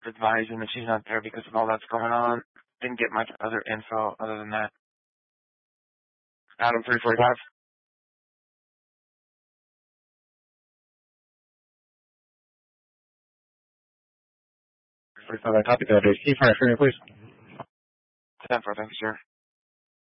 advising that she's not there because of all that's going on. Didn't get much other info other than that. Adam 345. I copy that. Key fire for me, please. 10-4, thank you, sir.